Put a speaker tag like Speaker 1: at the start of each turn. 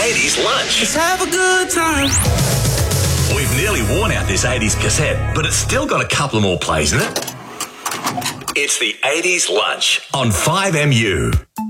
Speaker 1: 80s lunch.
Speaker 2: Let's have a good time.
Speaker 1: We've nearly worn out this 80s cassette, but it's still got a couple of more plays in it. It's the 80s lunch on 5MU.